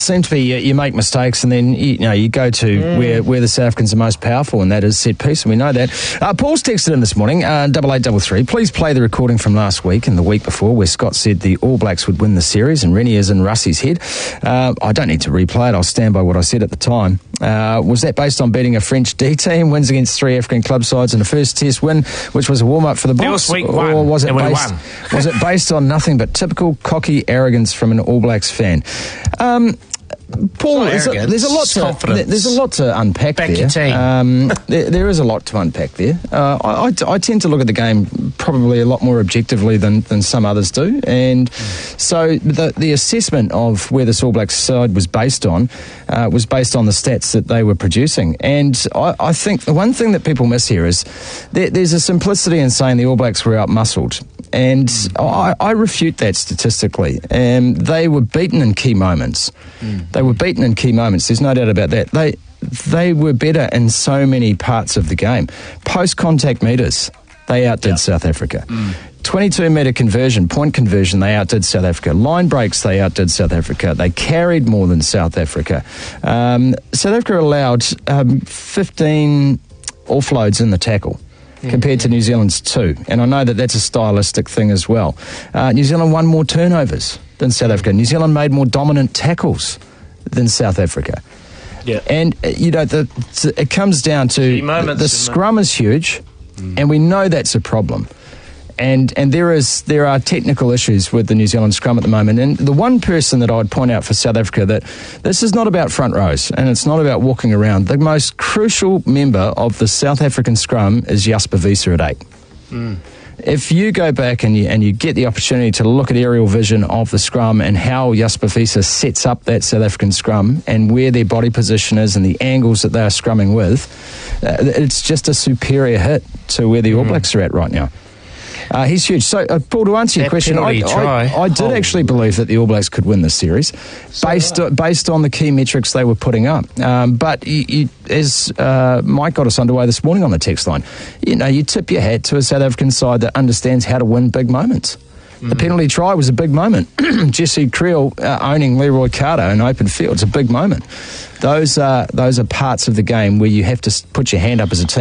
Seem to be you make mistakes and then you go to where the South Africans are most powerful, and that is set piece, and we know that. Paul's texted in this morning, 8833. Please play the recording from last week and the week before where Scott said the All Blacks would win the series and Rennie is in Russie's head. I don't need to replay it. I'll stand by what I said at the time. Was that based on beating a French D team, wins against 3 African club sides in the first test win, which was a warm-up for the Boks? It was week one, or was it and based, was it based on nothing but typical cocky arrogance from an All Blacks fan? Paul, there's a lot to unpack Back there. your team. There is a lot to unpack there. I tend to look at the game probably a lot more objectively than some others do, and so the assessment of where this All Blacks side was based on the stats that they were producing. And I think the one thing that people miss here is there's a simplicity in saying the All Blacks were out-muscled. And I refute that statistically. They were beaten in key moments. There's no doubt about that. They were better in so many parts of the game. Post-contact meters, they outdid South Africa. 22-metre point conversion, they outdid South Africa. Line breaks, they outdid South Africa. They carried more than South Africa. South Africa allowed 15 offloads in the tackle, compared to New Zealand's 2. And I know that that's a stylistic thing as well. New Zealand won more turnovers than South Africa. New Zealand made more dominant tackles than South Africa. Yeah. And, it comes down to the scrum is huge, and we know that's a problem. And there are technical issues with the New Zealand scrum at the moment. And the one person that I'd point out for South Africa, that this is not about front rows and it's not about walking around. The most crucial member of the South African scrum is Jasper Wiese at 8. If you go back and you get the opportunity to look at aerial vision of the scrum and how Jasper Wiese sets up that South African scrum and where their body position is and the angles that they are scrumming with, it's just a superior hit to where the All Blacks are at right now. He's huge. So, Paul, to answer your question, I did actually believe that the All Blacks could win this series based on the key metrics they were putting up. But as Mike got us underway this morning on the text line, you tip your hat to a South African side that understands how to win big moments. The penalty try was a big moment. Jesse Creel owning Leroy Carter in open field. It's a big moment. Those are parts of the game where you have to put your hand up as a team.